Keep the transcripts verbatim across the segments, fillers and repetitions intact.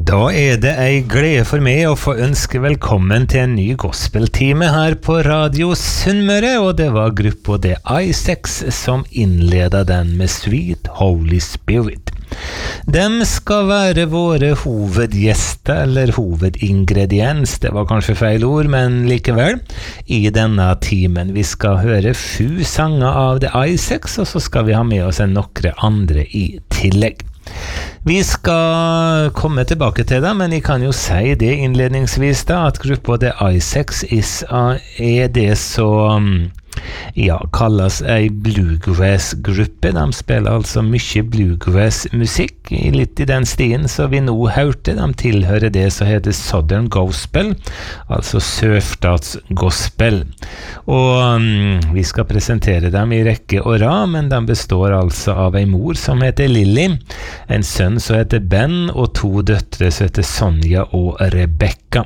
Da er det ei glede for meg å få ønske velkommen til en ny gospeltime her på Radio Sunnmøre, og det var gruppa The Isaacs som innledet den med Sweet Holy Spirit. De skal være våre hovedgjester, eller hovedingrediens, det var kanskje feil ord, men likevel, i denne timen. Vi skal høre sju sanger av The Isaacs, og så skal vi ha med oss en nokre andre i tillegg. Vi skal komme tilbake til det, men jeg kan jo si det innledningsvis da, at gruppa The Isaacs is, uh, er det som ja, kalles ei bluegrass-gruppe. De spiller altså mye bluegrass-musikk, litt i den stien som vi nå hørte. De tilhører det som heter Southern Gospel, altså sørstatsgospel. Og um, vi skal presentere dem i rekke og rad, men de består altså av ei mor som heter Lily, en sønn som heter Ben, og to døtre som heter Sonja og Rebecca.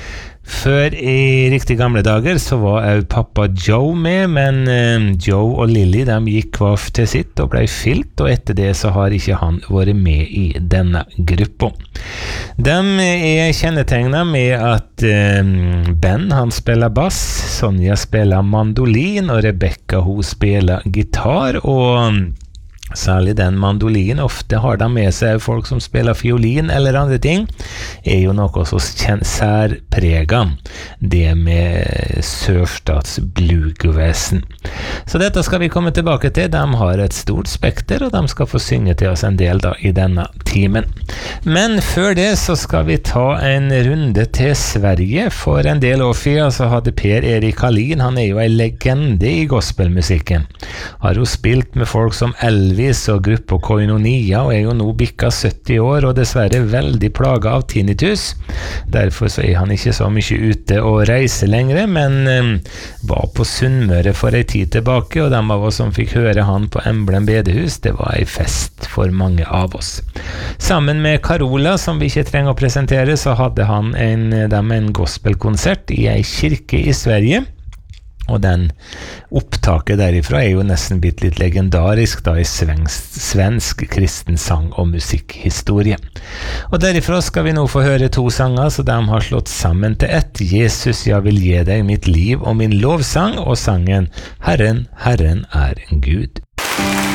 Før i riktig gamle dager så var jo pappa Joe med, men eh, Joe og Lily de gikk hver til sitt og ble skilt, og etter det så har ikke han vært med i denne gruppa. De er kjennetegnet med at eh, Ben han spiller bass, Sonja spiller mandolin, og Rebecca hun spiller gitar, og særlig den mandolin, ofte har de med seg folk som spiller fiolin eller andre ting, er jo noe så særprega, det med sørstats bluegrassen. Så dette skal vi komme tilbake til. De har et stort spekter, og de skal få synge til oss en del da i denne timen. Men før det så skal vi ta en runde til Sverige. For en del år siden så hadde Per Erik Hallin, han er jo en legende i gospelmusikken. Har jo spilt med folk som Elvis og gruppa Koinonia, og er jo nå bikka sytti år, og dessverre veldig plaget av tinnitus. Derfor så er han ikke så mye ute og reiser lengre, men um, var på Sunnmøre for en tid tilbake, og de av oss som fikk høre han på Emblem bedehus, det var en fest for mange av oss. Sammen med Carola, som vi ikke trenger å presentere, så hadde han en, dem en gospelkonsert i en kirke i Sverige. Og den opptaket derifra er jo nesten blitt litt legendarisk da i svensk, svensk kristen sang- og musikkhistorie. Og derifra skal vi nå få høre to sanger, så de har slått sammen til ett. Jesus, jeg vil gi deg mitt liv og min lovsang, og sangen Herren, Herren er en Gud.